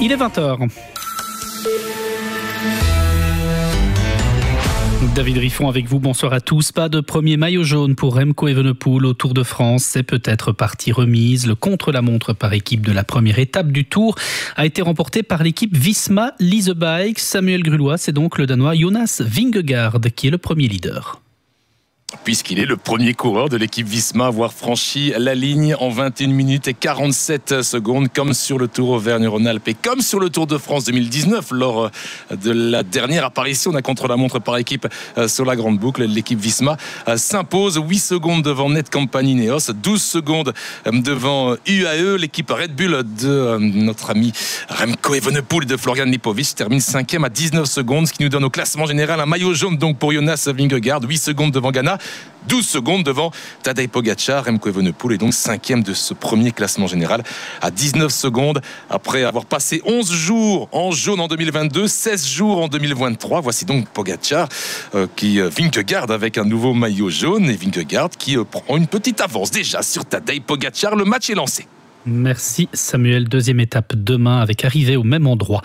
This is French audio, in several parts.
Il est 20h. David Riffon avec vous, bonsoir à tous. Pas de premier maillot jaune pour Remco Evenepoel au Tour de France. C'est peut-être partie remise. Le contre-la-montre par équipe de la première étape du Tour a été remporté par l'équipe Visma Lease Bike. Samuel Grulois, c'est donc le Danois Jonas Vingegaard qui est le premier leader. Puisqu'il est le premier coureur de l'équipe Visma à avoir franchi la ligne en 21 minutes et 47 secondes, comme sur le Tour Auvergne-Rhône-Alpes et comme sur le Tour de France 2019, lors de la dernière apparition d'un contre-la-montre par équipe sur la grande boucle. L'équipe Visma s'impose 8 secondes devant Netcampany Ineos, 12 secondes devant UAE. L'équipe Red Bull de notre ami Remco Evenepoel de Florian Lipovic termine 5e à 19 secondes, ce qui nous donne au classement général un maillot jaune donc pour Jonas Vingegaard, 8 secondes devant Ghana, 12 secondes devant Tadej Pogačar. Remco Evenepoel est donc 5e de ce premier classement général à 19 secondes après avoir passé 11 jours en jaune en 2022, 16 jours en 2023. Voici donc Pogačar Vingegaard avec un nouveau maillot jaune et Vingegaard qui prend une petite avance déjà sur Tadej Pogačar. Le match est lancé. Merci Samuel. Deuxième étape demain avec arrivée au même endroit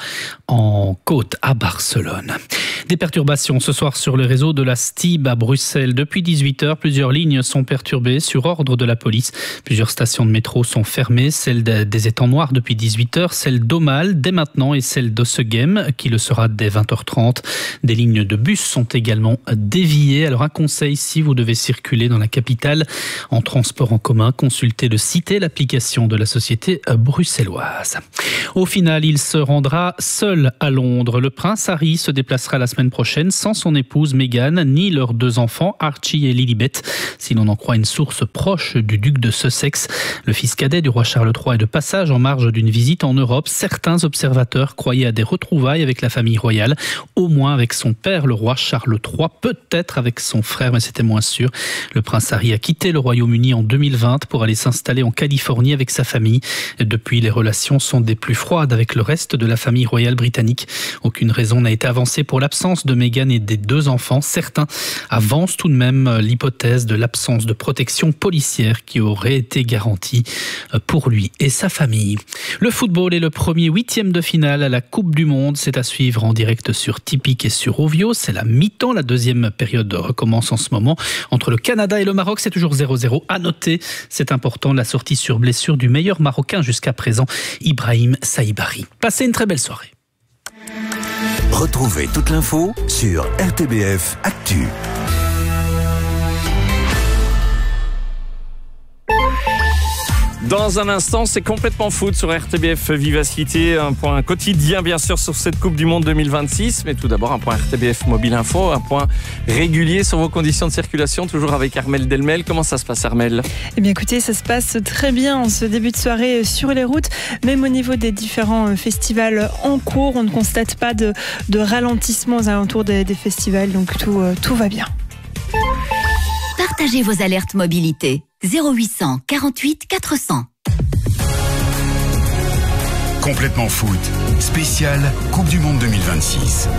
en côte à Barcelone. Des perturbations ce soir sur le réseau de la STIB à Bruxelles. Depuis 18h, plusieurs lignes sont perturbées sur ordre de la police. Plusieurs stations de métro sont fermées. Celle des étangs noirs depuis 18h, celle d'Aumale dès maintenant et celle d'Ossegem qui le sera dès 20h30. Des lignes de bus sont également déviées. Alors un conseil, si vous devez circuler dans la capitale en transport en commun, consultez le Cité, l'application de la société bruxelloise. Au final, il se rendra seul à Londres. Le prince Harry se déplacera la semaine prochaine sans son épouse Meghan ni leurs deux enfants Archie et Lilibet. Si l'on en croit une source proche du duc de Sussex, le fils cadet du roi Charles III est de passage en marge d'une visite en Europe. Certains observateurs croyaient à des retrouvailles avec la famille royale, au moins avec son père, le roi Charles III, peut-être avec son frère, mais c'était moins sûr. Le prince Harry a quitté le Royaume-Uni en 2020 pour aller s'installer en Californie avec sa famille. Depuis, les relations sont des plus froides avec le reste de la famille royale britannique. Aucune raison n'a été avancée pour l'absence de Meghan et des deux enfants. Certains avancent tout de même l'hypothèse de l'absence de protection policière qui aurait été garantie pour lui et sa famille. Le football est le premier 8e de finale à la Coupe du Monde. C'est à suivre en direct sur Tipic et sur Ovio. C'est la mi-temps. La deuxième période recommence en ce moment. Entre le Canada et le Maroc, c'est toujours 0-0. À noter, c'est important, la sortie sur blessure du meilleur Marocain jusqu'à présent, Ibrahim Saïbari. Passez une très belle soirée. Retrouvez toute l'info sur RTBF Actu. Dans un instant, c'est complètement foot sur RTBF Vivacité. Un point quotidien, bien sûr, sur cette Coupe du Monde 2026. Mais tout d'abord, un point RTBF Mobile Info, un point régulier sur vos conditions de circulation, toujours avec Armelle Delmel. Comment ça se passe, Armelle ? Eh bien, écoutez, ça se passe très bien en ce début de soirée sur les routes. Même au niveau des différents festivals en cours, on ne constate pas de ralentissement aux alentours des festivals. Donc, tout va bien. Partagez vos alertes mobilité. 0800 48 400. Complètement foot, spécial Coupe du Monde 2026.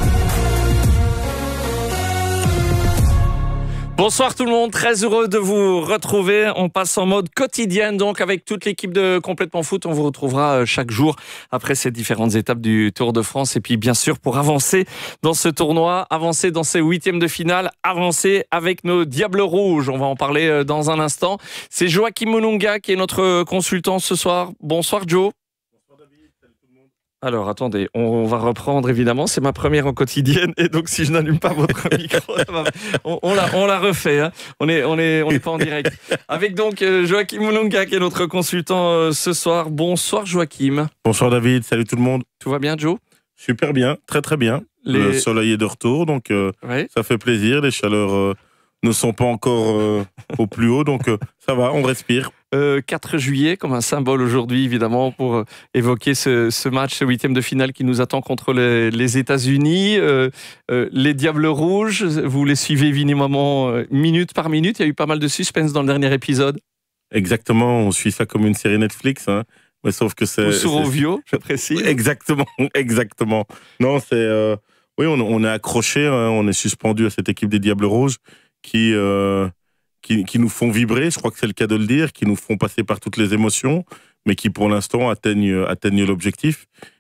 Bonsoir tout le monde, très heureux de vous retrouver. On passe en mode quotidien donc avec toute l'équipe de Complètement Foot. On vous retrouvera chaque jour après ces différentes étapes du Tour de France. Et puis bien sûr pour avancer dans ce tournoi, avancer dans ces 8e de finale, avancer avec nos Diables Rouges. On va en parler dans un instant. C'est Joachim Monunga qui est notre consultant ce soir. Bonsoir Joe. Alors, attendez, on va reprendre évidemment, c'est ma première en quotidienne et donc si je n'allume pas votre micro, on la refait, hein. On n'est pas en direct. Avec donc Joachim Monunga qui est notre consultant ce soir. Bonsoir Joachim. Bonsoir David, salut tout le monde. Tout va bien Joe ? Super bien, très très bien. Le soleil est de retour, donc ouais. Ça fait plaisir, les chaleurs ne sont pas encore au plus haut, donc ça va, on respire. 4 juillet comme un symbole aujourd'hui évidemment pour évoquer ce match, ce 8e de finale qui nous attend contre les États-Unis. Les Diables Rouges, vous les suivez évidemment minute par minute. Il y a eu pas mal de suspense dans le dernier épisode. Exactement, on suit ça comme une série Netflix, hein. Mais sauf que c'est... Ou sur Ovio, je précise. Exactement. Non, c'est... oui, on est accroché, hein, on est suspendu à cette équipe des Diables Rouges qui nous font vibrer, je crois que c'est le cas de le dire, qui nous font passer par toutes les émotions, mais qui pour l'instant atteignent l'objectif.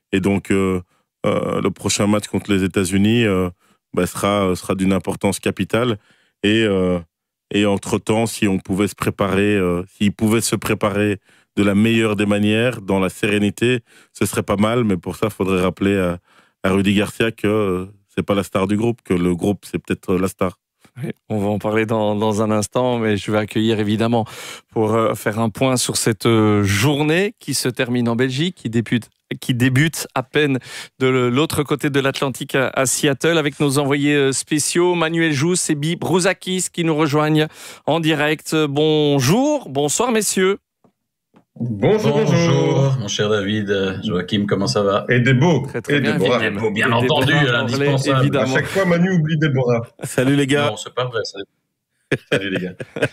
Et donc, le prochain match contre les États-Unis sera d'une importance capitale. Et entre-temps, si on pouvait se préparer, s'ils pouvaient se préparer de la meilleure des manières, dans la sérénité, ce serait pas mal. Mais pour ça, il faudrait rappeler à Rudy Garcia que c'est pas la star du groupe, que le groupe, c'est peut-être la star. Oui, on va en parler dans un instant, mais je vais accueillir évidemment pour faire un point sur cette journée qui se termine en Belgique, qui débute à peine de l'autre côté de l'Atlantique à Seattle, avec nos envoyés spéciaux Manuel Jousse et Bi Brouzakis qui nous rejoignent en direct. Bonsoir messieurs. Bonjour, mon cher David. Joachim, comment ça va? Et Debo. Très bien, bien entendu, l'indispensable. Évidemment. À chaque fois, Manu oublie Déborah. Salut les gars. Non, c'est pas vrai. Salut les gars.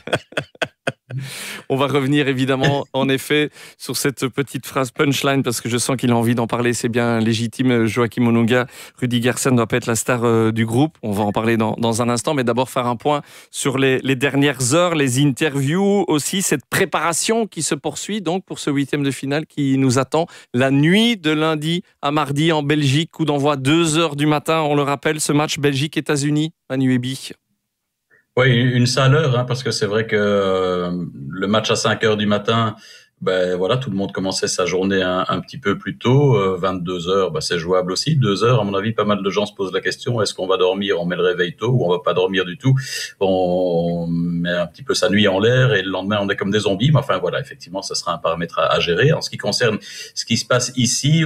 On va revenir évidemment, en effet, sur cette petite phrase punchline parce que je sens qu'il a envie d'en parler. C'est bien légitime. Joachim Onunga, Rudy Garcia ne doit pas être la star du groupe. On va en parler dans un instant, mais d'abord faire un point sur les dernières heures, les interviews, aussi cette préparation qui se poursuit donc pour ce 8e de finale qui nous attend la nuit de lundi à mardi en Belgique. Coup d'envoi 2h du matin. On le rappelle, ce match Belgique-États-Unis. Manu Ebi. Oui, une sale heure, parce que c'est vrai que le match à 5h du matin, voilà, tout le monde commençait sa journée un petit peu plus tôt. 22h, c'est jouable aussi. 2h, à mon avis, pas mal de gens se posent la question, est-ce qu'on va dormir, on met le réveil tôt ou on va pas dormir du tout? On met un petit peu sa nuit en l'air et le lendemain, on est comme des zombies. Mais enfin, voilà, effectivement, ça sera un paramètre à gérer. En ce qui concerne ce qui se passe ici,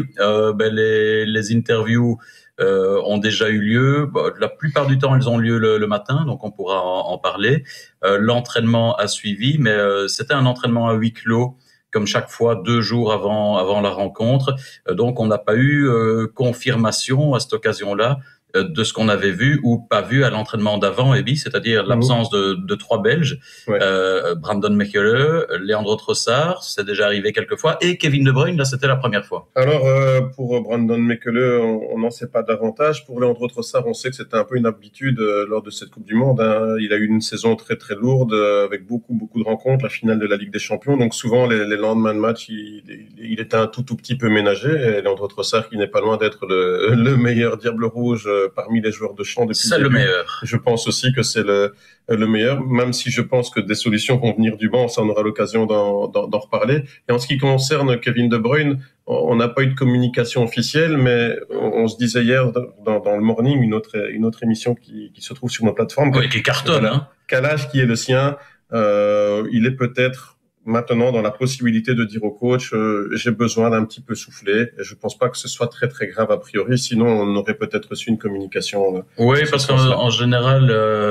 les interviews ont déjà eu lieu. La plupart du temps, elles ont lieu le matin, donc on pourra en parler. L'entraînement a suivi, mais c'était un entraînement à huis clos, comme chaque fois 2 jours avant la rencontre. Donc on n'a pas eu confirmation à cette occasion-là de ce qu'on avait vu ou pas vu à l'entraînement d'avant, Ebi, c'est-à-dire l'absence de 3 Belges, Brandon Mechelen, Leandro Trossard, c'est déjà arrivé quelques fois, et Kevin De Bruyne, là c'était la première fois. Alors pour Brandon Mechelen, on n'en sait pas davantage. Pour Leandro Trossard, on sait que c'était un peu une habitude lors de cette Coupe du Monde. Il a eu une saison très très lourde avec beaucoup de rencontres, la finale de la Ligue des Champions. Donc souvent les lendemains de match, il était un tout petit peu ménagé. Et Leandro Trossard, qui n'est pas loin d'être le meilleur diable rouge parmi les joueurs de champ depuis le début. C'est le meilleur. Je pense aussi que c'est le meilleur, même si je pense que des solutions vont venir du banc, ça on aura l'occasion d'en reparler. Et en ce qui concerne Kevin De Bruyne, on n'a pas eu de communication officielle, mais on se disait hier dans le Morning, une autre émission qui se trouve sur nos plateformes. Oui, qui cartonne. Qu'à l'âge qui est le sien, il est peut-être maintenant dans la possibilité de dire au coach j'ai besoin d'un petit peu souffler, et je pense pas que ce soit très très grave a priori, sinon on aurait peut-être reçu une communication. Oui, parce qu'en général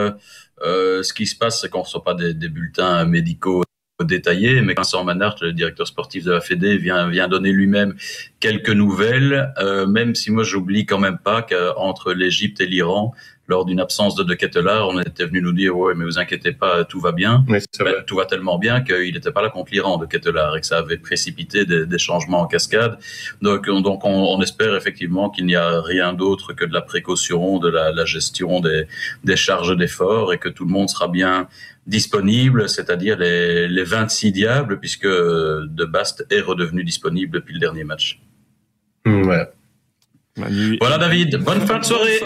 ce qui se passe, c'est qu'on reçoit pas des bulletins médicaux détaillés, mais Vincent Manhart, le directeur sportif de la Fédé, vient donner lui-même quelques nouvelles, même si moi j'oublie quand même pas qu'entre l'Égypte et l'Iran, lors d'une absence de Ketelaar, on était venu nous dire ouais, mais vous inquiétez pas, tout va bien. Oui, tout va tellement bien qu'il n'était pas là contre l'Iran de Ketelaar et que ça avait précipité des changements en cascade. Donc on espère effectivement qu'il n'y a rien d'autre que de la précaution, de la gestion des charges d'effort, et que tout le monde sera bien disponible, c'est-à-dire les 26 diables, puisque De Bast est redevenu disponible depuis le dernier match. Ouais. Manu, voilà David, bonne fin de soirée.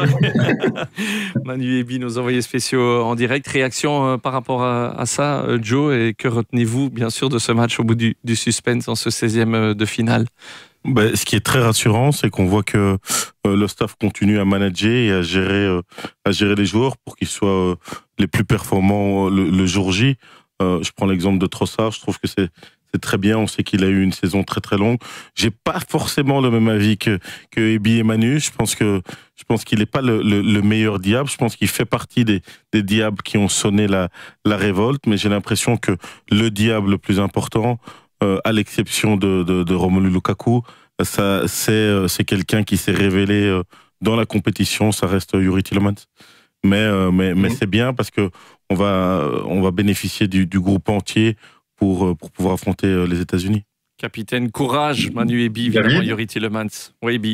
Manu Ebi, nos envoyés spéciaux en direct. Réaction par rapport à ça, Joe, et que retenez-vous bien sûr de ce match au bout du suspense en ce 16e de finale? Ce qui est très rassurant, c'est qu'on voit que le staff continue à manager et à gérer les joueurs pour qu'ils soient les plus performants le jour J. Je prends l'exemple de Trossard, je trouve que c'est très bien. On sait qu'il a eu une saison très très longue. J'ai pas forcément le même avis que Ebi et Manu. Je pense qu'il n'est pas le meilleur diable. Je pense qu'il fait partie des diables qui ont sonné la révolte. Mais j'ai l'impression que le diable le plus important, à l'exception de Romelu Lukaku, c'est quelqu'un qui s'est révélé dans la compétition. Ça reste Youri Tielemans. Mais c'est bien parce que on va bénéficier du groupe entier pour pouvoir affronter les États-Unis. Capitaine, courage, Manu Ebi, évidemment, Youri Tielemans. Oui, Ebi.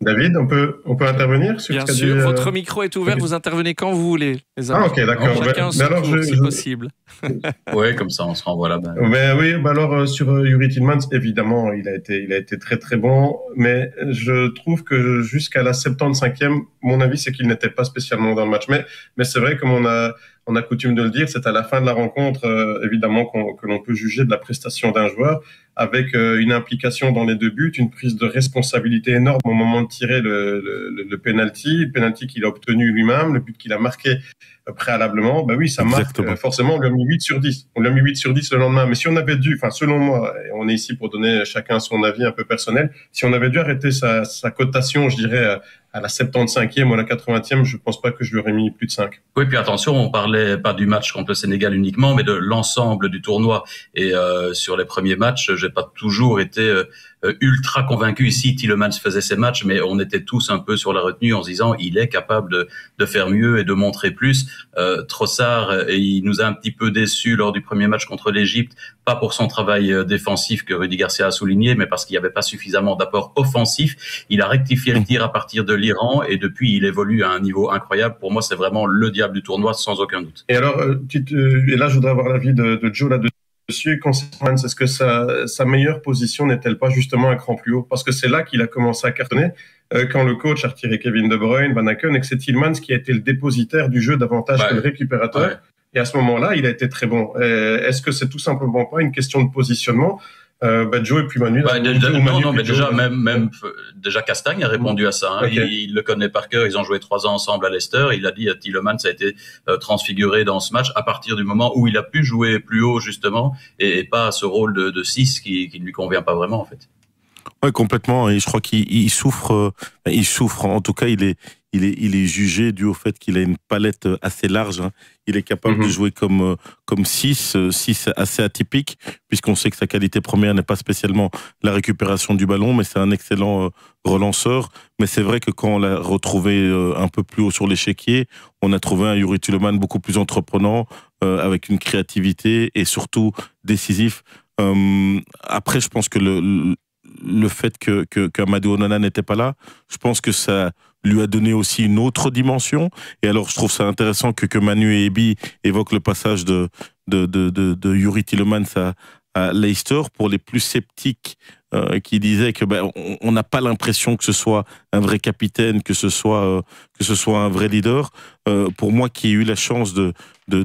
David, on peut intervenir sur Bien ce qu'a sûr, dit, votre micro est ouvert, vous intervenez quand vous voulez, les amis. Ah, ok, d'accord. Chacun son alors, tour, si possible. Oui, comme ça, on se renvoie là-bas. Oui, alors sur Youri Tillmans, évidemment, il a été très très bon, mais je trouve que jusqu'à la 75e, mon avis, c'est qu'il n'était pas spécialement dans le match. Mais c'est vrai, comme on a coutume de le dire, c'est à la fin de la rencontre, évidemment, que l'on peut juger de la prestation d'un joueur, avec une implication dans les 2 buts, une prise de responsabilité énorme au moment de tirer le penalty qu'il a obtenu lui-même, le but qu'il a marqué préalablement. Oui, ça marque, forcément, on lui a mis 8 sur 10. On lui a mis 8 sur 10 le lendemain. Mais si on avait dû, selon moi, et on est ici pour donner chacun son avis un peu personnel, si on avait dû arrêter sa cotation, je dirais, à la 75e ou à la 80e, je pense pas que je lui aurais mis plus de 5. Oui, puis attention, on parlait pas du match contre le Sénégal uniquement, mais de l'ensemble du tournoi. Et sur les premiers matchs, j'ai pas toujours été ultra convaincu. Ici, Tielemans faisait ses matchs, mais on était tous un peu sur la retenue en se disant il est capable de faire mieux et de montrer plus. Trossard, il nous a un petit peu déçus lors du premier match contre l'Égypte, pas pour son travail défensif que Rudy Garcia a souligné, mais parce qu'il n'y avait pas suffisamment d'apport offensif. Il a rectifié le tir à partir de l'Iran et depuis, il évolue à un niveau incroyable. Pour moi, c'est vraiment le diable du tournoi, sans aucun doute. Et alors, et là, je voudrais avoir l'avis de Joe là-dessus. Concernant, est-ce que sa meilleure position n'est-elle pas justement un cran plus haut? Parce que c'est là qu'il a commencé à cartonner, quand le coach a retiré Kevin De Bruyne, Van Aken, et que c'est Tielemans qui a été le dépositaire du jeu davantage que le récupérateur. Ouais. Et à ce moment-là, il a été très bon. Est-ce que c'est tout simplement pas une question de positionnement? Joe et puis Manu. Déjà Castagne a répondu à ça. Hein. Okay. Il le connaît par cœur. Ils ont joué 3 ans ensemble à Leicester. Il a dit Tielemans a été transfiguré dans ce match à partir du moment où il a pu jouer plus haut justement et pas à ce rôle de 6 qui ne lui convient pas vraiment en fait. Ouais, complètement. Et je crois qu'il souffre. Il souffre. En tout cas, il est jugé dû au fait qu'il a une palette assez large. Hein. Il est capable de jouer comme 6 assez atypique, puisqu'on sait que sa qualité première n'est pas spécialement la récupération du ballon, mais c'est un excellent relanceur. Mais c'est vrai que quand on l'a retrouvé un peu plus haut sur l'échiquier, on a trouvé un Youri Tielemans beaucoup plus entreprenant, avec une créativité et surtout décisif. Après, je pense que le fait qu'Amadou Onana n'était pas là, je pense que ça lui a donné aussi une autre dimension. Et alors, je trouve ça intéressant que Manu et Ebi évoquent le passage de Youri Tielemans à Leicester. Pour les plus sceptiques qui disaient que on n'a pas l'impression que ce soit un vrai capitaine, que ce soit un vrai leader. Pour moi, qui ai eu la chance de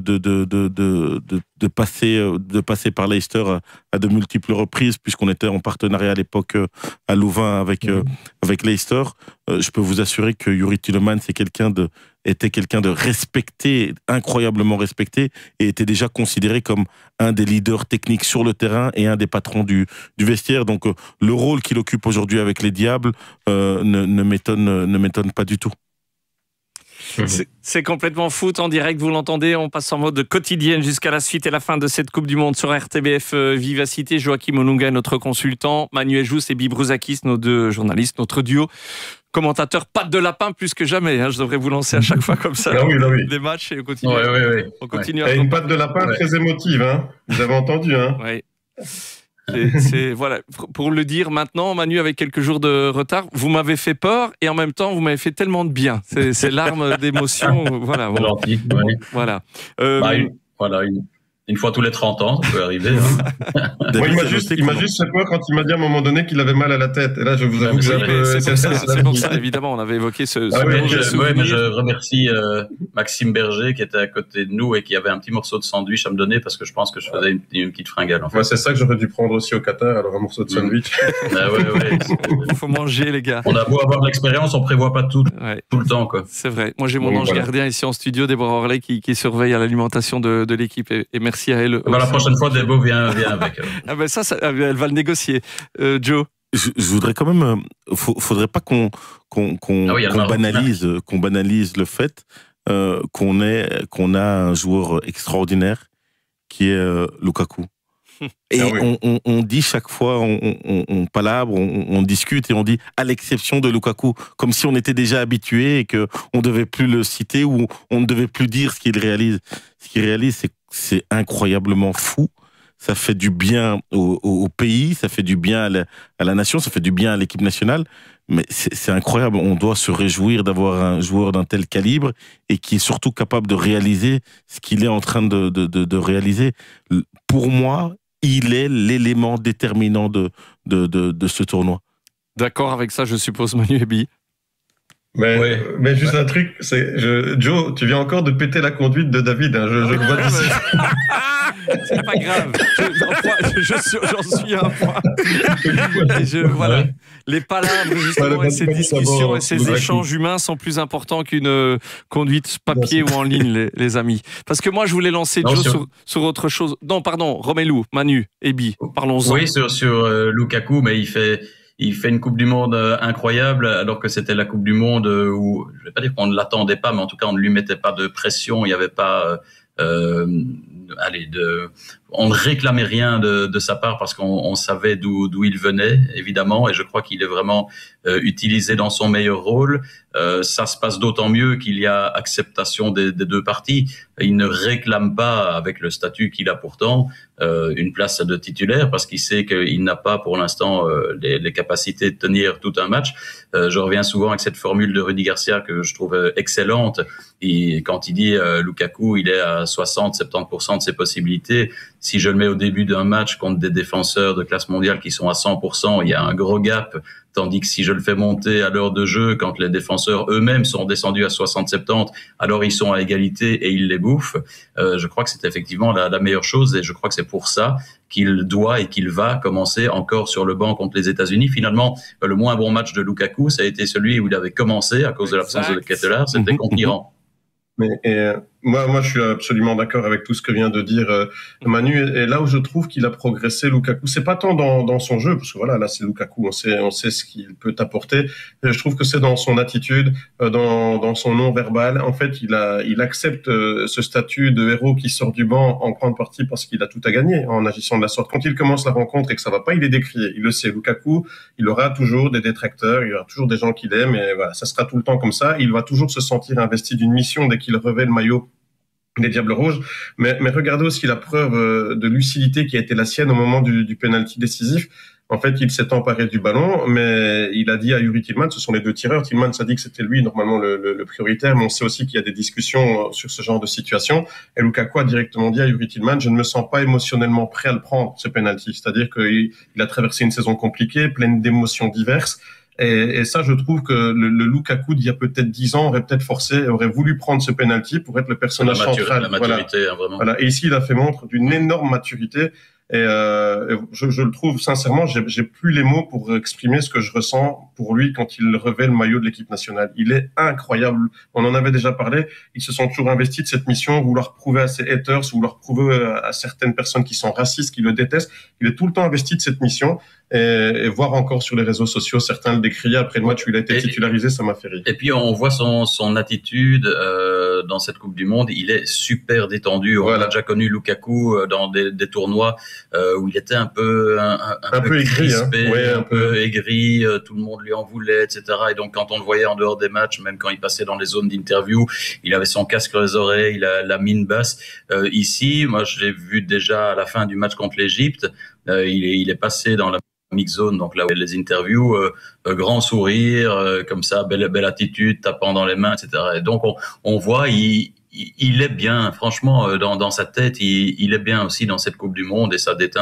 passer par Leicester à de multiples reprises, puisqu'on était en partenariat à l'époque à Louvain avec Leicester, je peux vous assurer que Youri Tielemans était quelqu'un de respecté, incroyablement respecté, et était déjà considéré comme un des leaders techniques sur le terrain et un des patrons du vestiaire. Donc le rôle qu'il occupe aujourd'hui avec les Diables ne m'étonne pas du tout. C'est complètement foot en direct, vous l'entendez, on passe en mode quotidienne jusqu'à la suite et la fin de cette Coupe du Monde sur RTBF Vivacité. Joachim Onunga, notre consultant, Manuel Jousse et Bibruzakis, nos 2 journalistes, notre duo commentateur patte de lapin plus que jamais. Hein. Je devrais vous lancer à chaque fois comme ça des matchs et on continue. On continue à une patte de lapin très émotive, hein. Vous avez entendu, hein. Oui. Voilà, pour le dire maintenant, Manu, avec quelques jours de retard, vous m'avez fait peur et en même temps, vous m'avez fait tellement de bien. C'est l'arme d'émotion. Voilà. Bon. Gentil, voilà. Une fois tous les 30 ans, ça peut arriver. Hein. Moi, il m'a juste fait peur quand il m'a dit à un moment donné qu'il avait mal à la tête. Et là, je vous avoue que c'est pour ça, évidemment, on avait évoqué ce mais je remercie Maxime Berger qui était à côté de nous et qui avait un petit morceau de sandwich à me donner parce que je pense que je faisais une petite fringale. En fait. C'est ça que j'aurais dû prendre aussi au Qatar, alors un morceau de sandwich. Il faut manger, les gars. On a beau avoir de l'expérience, on prévoit pas tout le temps, quoi. C'est vrai. Moi, j'ai mon ange gardien ici en studio, Déborah Orley, qui surveille à l'alimentation de l'équipe. Et merci à elle. La prochaine fois, Débo vient avec. Ça, elle va le négocier. Joe. Je voudrais quand même. Faudrait pas qu'on banalise le fait qu'on a un joueur extraordinaire qui est Lukaku. Et on dit chaque fois, on palabre, on discute et on dit à l'exception de Lukaku, comme si on était déjà habitué et que on devait plus le citer ou on ne devait plus dire ce qu'il réalise. Ce qu'il réalise, c'est incroyablement fou. ça fait du bien au pays, ça fait du bien à la nation, ça fait du bien à l'équipe nationale. Mais c'est incroyable, on doit se réjouir d'avoir un joueur d'un tel calibre et qui est surtout capable de réaliser ce qu'il est en train de réaliser. Pour moi, il est l'élément déterminant de ce tournoi. D'accord avec ça, je suppose, Manu Ebi. Mais juste un truc, Joe, tu viens encore de péter la conduite de David, hein, je le vois d'ici. C'est pas grave, j'en suis à un point. Voilà. Les palabres, justement, et ces discussions et ces échanges humains sont plus importants qu'une conduite papier ou en ligne, les amis. Parce que moi, je voulais lancer Joe sur autre chose. Non, pardon, Romelu, Manu, Ebi, parlons-en. Oui, sur Lukaku, mais il fait une Coupe du Monde incroyable, alors que c'était la Coupe du Monde où, je vais pas dire qu'on ne l'attendait pas, mais en tout cas, on ne lui mettait pas de pression, il n'y avait pas... on ne réclamait rien de sa part parce qu'on savait d'où il venait, évidemment, et je crois qu'il est vraiment utilisé dans son meilleur rôle. Ça se passe d'autant mieux qu'il y a acceptation des deux parties. Il ne réclame pas, avec le statut qu'il a pourtant, une place de titulaire parce qu'il sait qu'il n'a pas pour l'instant les capacités de tenir tout un match. Je reviens souvent avec cette formule de Rudy Garcia que je trouve excellente. Et quand il dit Lukaku, il est à 60-70% de ses possibilités. Si je le mets au début d'un match contre des défenseurs de classe mondiale qui sont à 100%, il y a un gros gap. Tandis que si je le fais monter à l'heure de jeu, quand les défenseurs eux-mêmes sont descendus à 60-70, alors ils sont à égalité et ils les bouffent. Je crois que c'est effectivement la meilleure chose et je crois que c'est pour ça qu'il doit et qu'il va commencer encore sur le banc contre les États-Unis. Finalement, le moins bon match de Lukaku, ça a été celui où il avait commencé à cause de l'absence de Ketelaere, c'était contre l'Iran. Moi, je suis absolument d'accord avec tout ce que vient de dire Manu. Et là où je trouve qu'il a progressé, Lukaku, c'est pas tant dans son jeu, parce que voilà, là c'est Lukaku, on sait ce qu'il peut apporter. Je trouve que c'est dans son attitude, dans son non-verbal. En fait, il accepte ce statut de héros qui sort du banc en grande partie parce qu'il a tout à gagner en agissant de la sorte. Quand il commence la rencontre et que ça va pas, il est décrié. Il le sait, Lukaku, il aura toujours des détracteurs, il y aura toujours des gens qui l'aiment, et voilà, ça sera tout le temps comme ça. Il va toujours se sentir investi d'une mission dès qu'il revêt le maillot des Diables Rouges, mais regardez aussi la preuve de lucidité qui a été la sienne au moment du penalty décisif. En fait, il s'est emparé du ballon, mais il a dit à Youri Tillmans, ce sont les deux tireurs, Tillmans a dit que c'était lui normalement le prioritaire, mais on sait aussi qu'il y a des discussions sur ce genre de situation, et Lukaku a directement dit à Youri Tillmans, je ne me sens pas émotionnellement prêt à le prendre, ce penalty, c'est-à-dire qu'il a traversé une saison compliquée, pleine d'émotions diverses. Et ça, je trouve que le Lukaku d'il y a peut-être 10 ans aurait voulu prendre ce penalty pour être le personnage central. La maturité, voilà. Hein, vraiment. Voilà. Et ici, il a fait montre d'une énorme maturité. Et je le trouve sincèrement, j'ai plus les mots pour exprimer ce que je ressens pour lui quand il revêt le maillot de l'équipe nationale. Il est incroyable. On en avait déjà parlé. Ils se sont toujours investis de cette mission, vouloir prouver à ses haters, vouloir prouver à certaines personnes qui sont racistes, qui le détestent. Il est tout le temps investi de cette mission. Et voir encore sur les réseaux sociaux certains le décrier après le match où il a été titularisé, ça m'a fait rire. Et puis on voit son attitude dans cette Coupe du Monde, il est super détendu. Voilà. On a déjà connu Lukaku dans des tournois où il était un peu aigri, crispé, hein. Ouais, un peu aigri, tout le monde lui en voulait, etc. Et donc quand on le voyait en dehors des matchs, même quand il passait dans les zones d'interview, il avait son casque sur les oreilles, il a la mine basse. Ici, moi je l'ai vu déjà à la fin du match contre l'Égypte, il est passé dans la mix zone, donc là où il y a les interviews, grand sourire, comme ça, belle attitude, tapant dans les mains, etc. Et donc on voit, il est bien, franchement, dans sa tête, il est bien aussi dans cette Coupe du Monde et ça déteint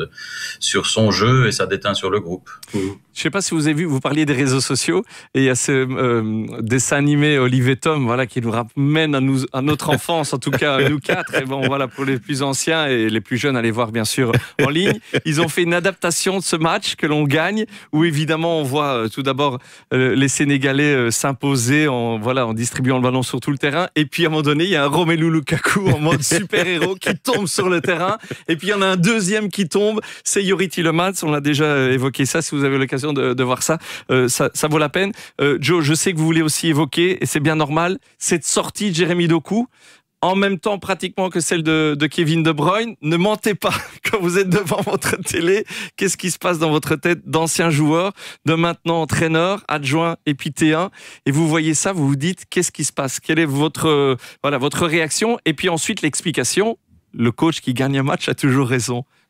sur son jeu et ça déteint sur le groupe. Je sais pas si vous avez vu, vous parliez des réseaux sociaux et il y a ce dessin animé Olive et Tom, voilà, qui nous ramène à notre enfance, en tout cas à nous quatre. Et bon, voilà, pour les plus anciens et les plus jeunes, allez voir bien sûr en ligne. Ils ont fait une adaptation de ce match que l'on gagne, où évidemment on voit tout d'abord les Sénégalais s'imposer en distribuant le ballon sur tout le terrain. Et puis à un moment donné, il y a un Romelu Lukaku en mode super-héros qui tombe sur le terrain. Et puis il y en a un deuxième qui tombe, c'est Youri Tillmans. On a déjà évoqué ça, si vous avez l'occasion de voir ça, ça vaut la peine. Joe, je sais que vous voulez aussi évoquer, et c'est bien normal, cette sortie de Jérémy Doku, en même temps pratiquement que celle de Kevin De Bruyne. Ne mentez pas quand vous êtes devant votre télé. Qu'est-ce qui se passe dans votre tête d'ancien joueur, de maintenant entraîneur, adjoint et puis T1, et vous voyez ça, vous vous dites qu'est-ce qui se passe, quelle est votre réaction, et puis ensuite l'explication. Le coach qui gagne un match a toujours raison.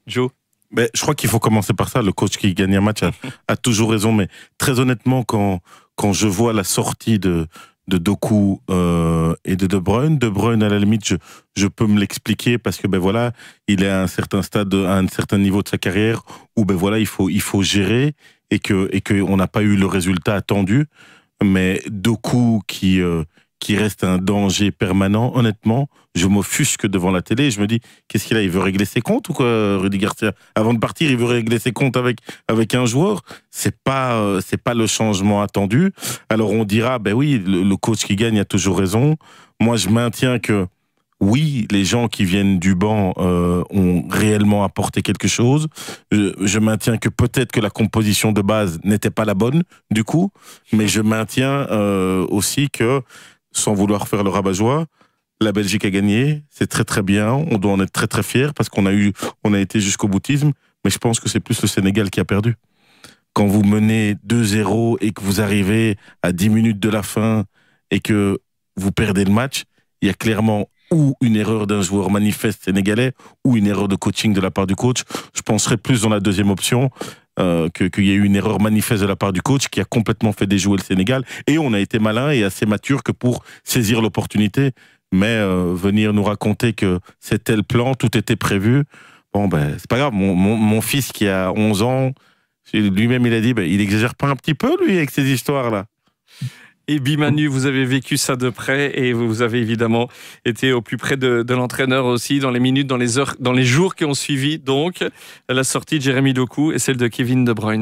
Joe? Mais je crois qu'il faut commencer par ça. Le coach qui gagne un match a toujours raison. Mais très honnêtement, quand je vois la sortie de Doku et de De Bruyne à la limite, je peux me l'expliquer parce que voilà, il est à un certain stade, à un certain niveau de sa carrière où voilà, il faut gérer et que on n'a pas eu le résultat attendu. Mais Doku qui reste un danger permanent, honnêtement, je m'offusque devant la télé et je me dis, qu'est-ce qu'il a? Il veut régler ses comptes ou quoi, Rudy Garcia? Avant de partir, il veut régler ses comptes avec un joueur. C'est pas le changement attendu. Alors on dira, oui, le coach qui gagne a toujours raison. Moi, je maintiens que oui, les gens qui viennent du banc ont réellement apporté quelque chose. Je maintiens que peut-être que la composition de base n'était pas la bonne, du coup, mais je maintiens aussi que, sans vouloir faire le rabat-joie, la Belgique a gagné, c'est très très bien, on doit en être très très fiers parce qu'on a été jusqu'au boutisme, mais je pense que c'est plus le Sénégal qui a perdu. Quand vous menez 2-0 et que vous arrivez à 10 minutes de la fin et que vous perdez le match, il y a clairement ou une erreur d'un joueur manifeste sénégalais ou une erreur de coaching de la part du coach. Je penserais plus dans la deuxième option, qu'il y ait eu une erreur manifeste de la part du coach qui a complètement fait déjouer le Sénégal. Et on a été malin et assez mature que pour saisir l'opportunité. Mais venir nous raconter que c'était le plan, tout était prévu, c'est pas grave. Mon fils qui a 11 ans, lui-même il a dit, il exagère pas un petit peu lui avec ces histoires-là? Et Bimanu, vous avez vécu ça de près et vous avez évidemment été au plus près de l'entraîneur aussi dans les minutes, dans les heures, dans les jours qui ont suivi. Donc, la sortie de Jérémy Doku et celle de Kevin De Bruyne.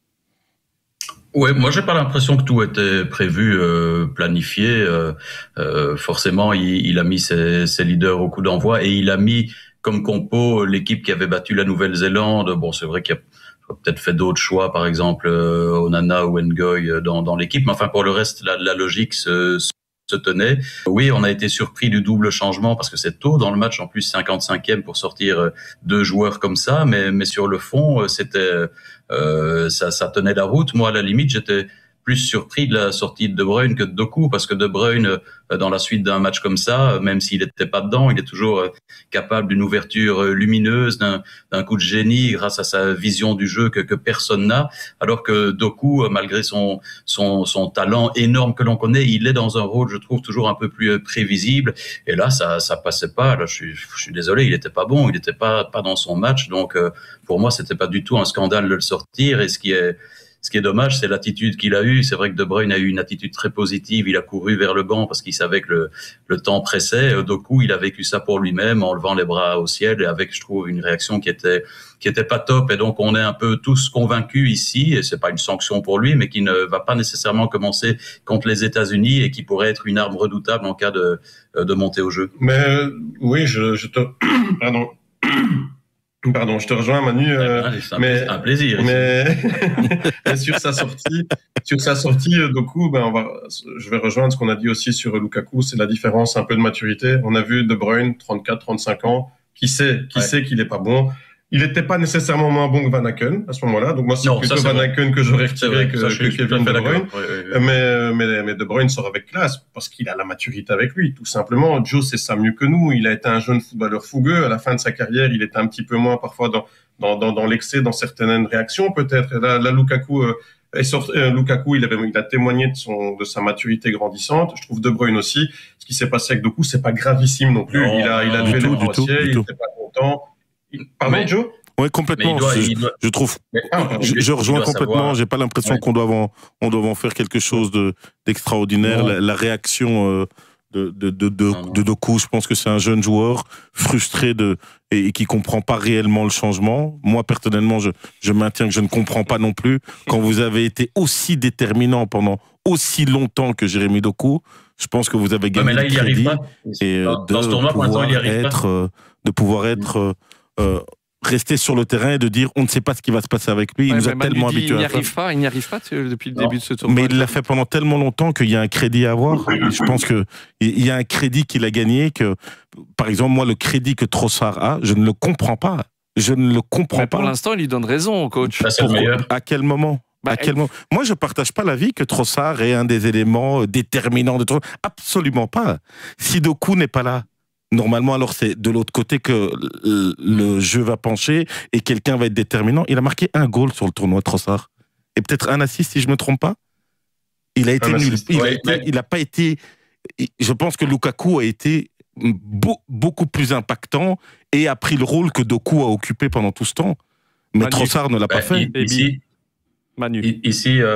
Ouais, moi j'ai pas l'impression que tout était prévu, planifié. Forcément, il a mis ses leaders au coup d'envoi et il a mis comme compo l'équipe qui avait battu la Nouvelle-Zélande. Bon, c'est vrai qu'il y a peut-être fait d'autres choix, par exemple Onana ou Ngoy dans l'équipe, mais enfin pour le reste la logique se tenait. Oui, on a été surpris du double changement parce que c'est tôt dans le match, en plus 55e pour sortir deux joueurs comme ça, mais sur le fond c'était ça tenait la route. Moi à la limite j'étais plus surpris de la sortie de De Bruyne que de Doku, parce que De Bruyne, dans la suite d'un match comme ça, même s'il n'était pas dedans, il est toujours capable d'une ouverture lumineuse, d'un coup de génie grâce à sa vision du jeu que personne n'a, alors que Doku, malgré son talent énorme que l'on connaît, il est dans un rôle, je trouve, toujours un peu plus prévisible. Et là, ça passait pas. Là, je suis désolé, il était pas bon, il était pas dans son match. Donc, pour moi, c'était pas du tout un scandale de le sortir. Et ce qui est dommage, c'est l'attitude qu'il a eue. C'est vrai que De Bruyne a eu une attitude très positive. Il a couru vers le banc parce qu'il savait que le temps pressait. Doku, il a vécu ça pour lui-même en levant les bras au ciel et avec, je trouve, une réaction qui était pas top. Et donc, on est un peu tous convaincus ici, et c'est pas une sanction pour lui, mais qui ne va pas nécessairement commencer contre les États-Unis et qui pourrait être une arme redoutable en cas de montée au jeu. Mais oui, Pardon, je te rejoins, Manu. C'est un plaisir. Mais sur sa sortie, Doku, je vais rejoindre ce qu'on a dit aussi sur Lukaku. C'est la différence un peu de maturité. On a vu De Bruyne, 34, 35 ans, qui sait qu'il est pas bon. Il n'était pas nécessairement moins bon que Van Aken à ce moment-là. Donc moi, c'est plutôt Van Aken que j'aurais retiré que Kevin De Bruyne. Mais De Bruyne sort avec classe parce qu'il a la maturité avec lui, tout simplement. Joe sait ça mieux que nous. Il a été un jeune footballeur fougueux. À la fin de sa carrière, il était un petit peu moins parfois dans l'excès, dans certaines réactions peut-être. Et là, Lukaku il a témoigné de sa maturité grandissante. Je trouve De Bruyne aussi. Ce qui s'est passé avec Doku, c'est pas gravissime non plus. Il a levé les droitiers, il était pas content. Pardon, Joe? Oui, complètement. Je trouve. Je rejoins complètement. J'ai pas l'impression qu'on doit en faire quelque chose d'extraordinaire. La réaction de Doku, je pense que c'est un jeune joueur frustré et qui comprend pas réellement le changement. Moi, personnellement, je maintiens que je ne comprends pas non plus. Quand vous avez été aussi déterminant pendant aussi longtemps que Jérémy Doku, je pense que vous avez gagné mais là, du crédit. Et dans ce tournoi, pour l'instant, il n'y arrive pas. De pouvoir être rester sur le terrain et de dire on ne sait pas ce qui va se passer avec lui. Il nous a tellement habitués à ça. Il n'y arrive pas depuis le début de ce tournoi. Mais il l'a fait pendant tellement longtemps qu'il y a un crédit à avoir. Je pense qu'il y a un crédit qu'il a gagné. Par exemple, moi, le crédit que Trossard a, je ne le comprends pas. Pour l'instant, il lui donne raison, coach. À quel moment? Moi, je partage pas l'avis que Trossard est un des éléments déterminants de tout. Absolument pas. Si Doku n'est pas là, Normalement, alors c'est de l'autre côté que le jeu va pencher et quelqu'un va être déterminant. Il a marqué 1 goal sur le tournoi, Trossard. Et peut-être 1 assist, si je me trompe pas. Il a été nul. Il a pas été... Je pense que Lukaku a été beaucoup plus impactant et a pris le rôle que Doku a occupé pendant tout ce temps. Mais Trossard ne l'a pas fait. Ici,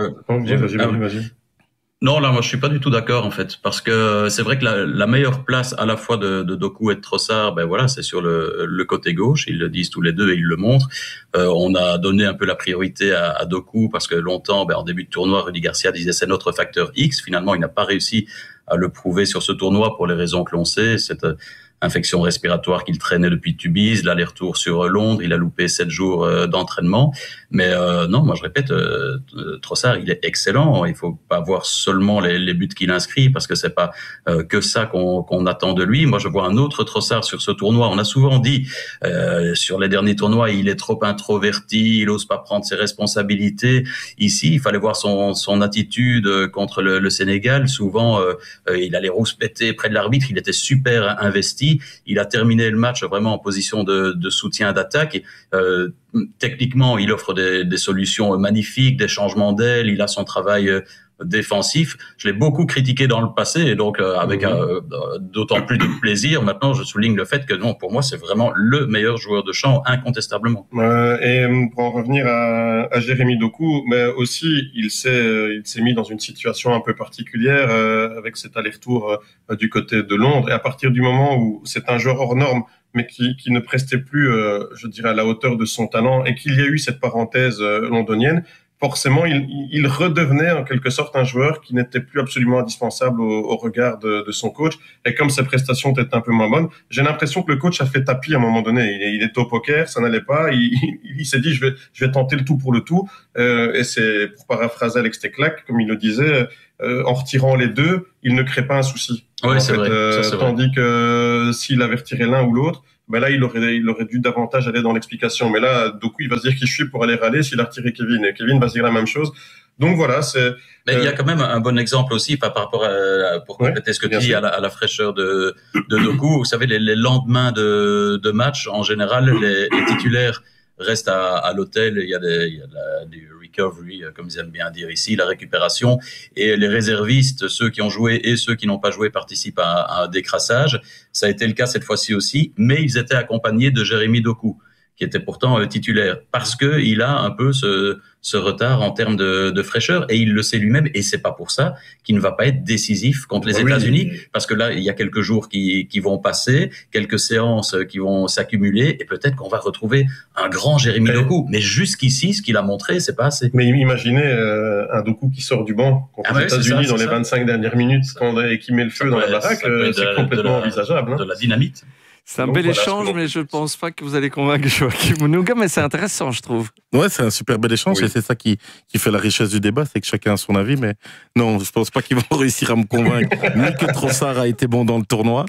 vas-y. Non, là, moi, je suis pas du tout d'accord, en fait, parce que c'est vrai que la meilleure place à la fois de Doku et de Trossard, ben voilà, c'est sur le côté gauche. Ils le disent tous les deux et ils le montrent. On a donné un peu la priorité à Doku parce que longtemps, en début de tournoi, Rudy Garcia disait c'est notre facteur X. Finalement, il n'a pas réussi à le prouver sur ce tournoi pour les raisons que l'on sait. Cette infection respiratoire qu'il traînait depuis Tubize, l'aller-retour sur Londres, il a loupé 7 jours d'entraînement. Mais non, moi je répète, Trossard, il est excellent. Il faut pas voir seulement les buts qu'il inscrit parce que c'est pas que ça qu'on attend de lui. Moi je vois un autre Trossard sur ce tournoi. On a souvent dit sur les derniers tournois, il est trop introverti, il ose pas prendre ses responsabilités. Ici, il fallait voir son attitude contre le Sénégal. Souvent, il allait rouspéter près de l'arbitre. Il était super investi. Il a terminé le match vraiment en position de soutien d'attaque. Techniquement, il offre des solutions magnifiques, des changements d'aile. Il a son travail défensif. Je l'ai beaucoup critiqué dans le passé, et donc avec d'autant plus de plaisir. Maintenant, je souligne le fait que non, pour moi, c'est vraiment le meilleur joueur de champ, incontestablement. Et pour en revenir à Jérémy Doku, mais aussi, il s'est mis dans une situation un peu particulière avec cet aller-retour du côté de Londres. Et à partir du moment où c'est un joueur hors norme, mais qui ne prestait plus, je dirais, à la hauteur de son talent, et qu'il y a eu cette parenthèse londonienne, forcément, il redevenait en quelque sorte un joueur qui n'était plus absolument indispensable au regard de son coach. Et comme ses prestations étaient un peu moins bonnes, j'ai l'impression que le coach a fait tapis à un moment donné. Il était au poker, ça n'allait pas. Il s'est dit, je vais tenter le tout pour le tout. Et c'est, pour paraphraser Alex Teclac, comme il le disait, en retirant les deux, il ne crée pas un souci. Oui, c'est vrai. Tandis que s'il avait retiré l'un ou l'autre, ben là, il aurait dû davantage aller dans l'explication. Mais là, Doku, il va se dire qui je suis pour aller râler s'il a retiré Kevin. Et Kevin va se dire la même chose. Donc voilà, c'est... Mais il y a quand même un bon exemple aussi par rapport pour compléter ce que tu dis à la fraîcheur de Doku. Vous savez, les lendemains de match, en général, les titulaires restent à l'hôtel. Il y a du recovery, comme ils aiment bien dire ici, la récupération. Et les réservistes, ceux qui ont joué et ceux qui n'ont pas joué, participent à un décrassage. Ça a été le cas cette fois-ci aussi, mais ils étaient accompagnés de Jérémy Doku, qui était pourtant titulaire, parce que il a un peu ce retard en termes de fraîcheur, et il le sait lui-même, et c'est pas pour ça qu'il ne va pas être décisif contre les États-Unis, parce que là, il y a quelques jours qui vont passer, quelques séances qui vont s'accumuler, et peut-être qu'on va retrouver un grand Jérémy Doku. Mais jusqu'ici, ce qu'il a montré, c'est pas assez. Mais imaginez un Doku qui sort du banc contre les États-Unis dans les 25 dernières minutes, et qui met le feu dans la baraque, c'est complètement envisageable. De la dynamite. C'est un bel échange, mais je ne pense pas que vous allez convaincre Joachim Mounouga, mais c'est intéressant, je trouve. Ouais, c'est un super bel échange, et c'est ça qui fait la richesse du débat, c'est que chacun a son avis, mais non, je ne pense pas qu'ils vont réussir à me convaincre, ni que Trossard a été bon dans le tournoi.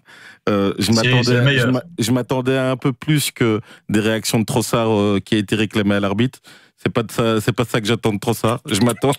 Je m'attendais à un peu plus que des réactions de Trossard qui a été réclamé à l'arbitre. C'est pas ça que j'attends de Trossard. Je m'attends.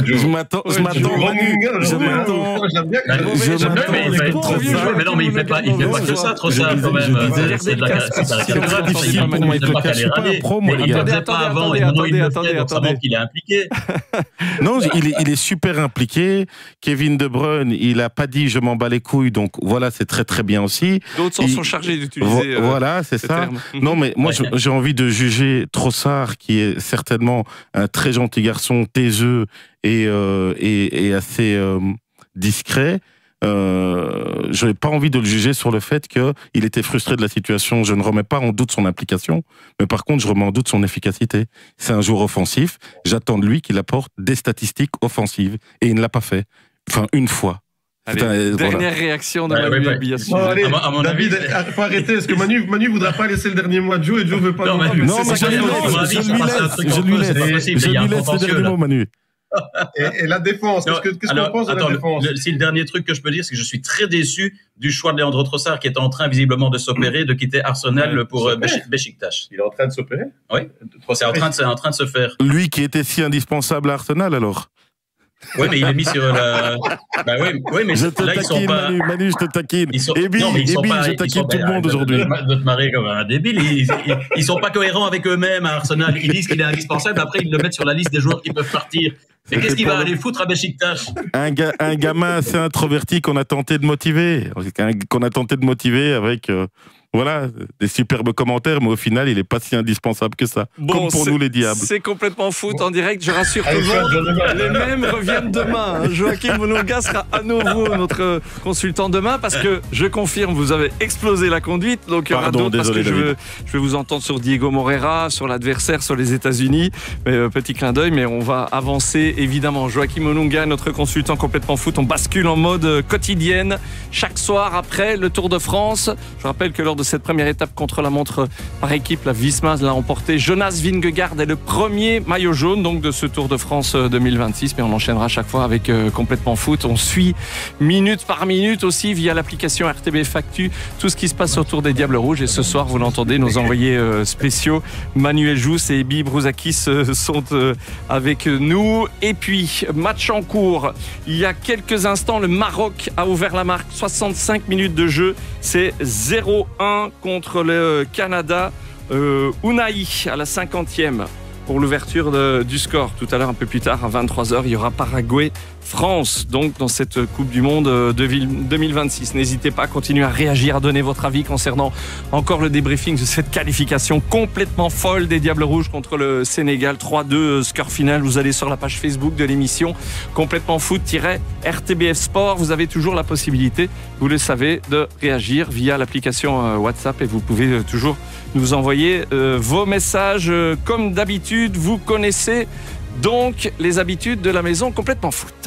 Mais non, mais il fait pas que ça, Trossard, quand même. C'est de la difficile pour moi. Il ne faisait pas avant, et maintenant il le fait, donc ça montre qu'il est impliqué. Non, il est super impliqué. Kevin De Bruyne, il a pas dit je m'en bats les couilles, donc voilà, c'est très très bien aussi. D'autres s'en sont chargés d'utiliser. Voilà, c'est ça. Non, mais moi j'ai envie de juger Trossard, qui est certainement un très gentil garçon, taiseux et assez discret. Je n'ai pas envie de le juger sur le fait qu'il était frustré de la situation. Je ne remets pas en doute son implication, mais par contre, je remets en doute son efficacité. C'est un joueur offensif. J'attends de lui qu'il apporte des statistiques offensives. Et il ne l'a pas fait. Enfin, une fois. Allez, dernière réaction de Manu Biasson. David, faut arrêter. Est-ce que Manu voudra pas laisser le dernier mois de Joe, et Joe veut pas non, mais je lui laisse le dernier mot, Manu. Et la défense, qu'est-ce qu'on pense de la défense? Si le dernier truc que je peux dire, c'est que je suis très déçu du choix de Leandro Trossard, qui est en train visiblement de s'opérer, de quitter Arsenal pour Beşiktaş. Il est en train de s'opérer? Oui, c'est en train de se faire. Lui qui était si indispensable à Arsenal, alors? Oui, mais il est mis sur la. Bah oui, mais Je te là, taquine, ils sont pas. Manu, je te taquine. Ebi, je taquine tout le monde aujourd'hui. De te marrer comme un débile. Ils sont pas cohérents avec eux-mêmes à Arsenal. Ils disent qu'il est indispensable, après ils le mettent sur la liste des joueurs qui peuvent partir. Et qu'est-ce qu'il va aller foutre à Beşiktaş? Un gamin assez introverti qu'on a tenté de motiver. Avec voilà, des superbes commentaires, mais au final, il n'est pas si indispensable que ça. Bon, comme pour nous les diables. C'est complètement foot en direct, je rassure tout le monde. Les mêmes reviennent demain. Joachim Mounonga sera à nouveau notre consultant demain parce que, je confirme, vous avez explosé la conduite. Donc il y aura d'autres parce que je vais vous entendre sur Diego Moreira, sur l'adversaire, sur les États-Unis. Petit clin d'œil, mais on va avancer évidemment. Joachim Mounonga, notre consultant complètement foot. On bascule en mode quotidienne chaque soir après le Tour de France. Je rappelle que lors de cette première étape contre la montre par équipe, la Visma l'a emporté. Jonas Vingegaard est le premier maillot jaune donc de ce Tour de France 2026, mais on enchaînera chaque fois avec complètement foot. On suit minute par minute aussi via l'application RTBF Actu tout ce qui se passe autour des Diables Rouges. Et ce soir, vous l'entendez, nos envoyés spéciaux Manuel Jousse et Ebi Brouzakis sont avec nous. Et puis, match en cours. Il y a quelques instants, le Maroc a ouvert la marque. 65 minutes de jeu. C'est 0-1 contre le Canada. Unai à la 50e pour l'ouverture du score. Tout à l'heure, un peu plus tard, à 23h, il y aura Paraguay-France, donc dans cette Coupe du Monde 2026. N'hésitez pas à continuer à réagir, à donner votre avis concernant encore le débriefing de cette qualification complètement folle des Diables Rouges contre le Sénégal. 3-2, score final. Vous allez sur la page Facebook de l'émission complètement foot-RTBF Sport. Vous avez toujours la possibilité, vous le savez, de réagir via l'application WhatsApp et vous pouvez toujours nous envoyer vos messages comme d'habitude. Vous connaissez donc les habitudes de la maison complètement foot.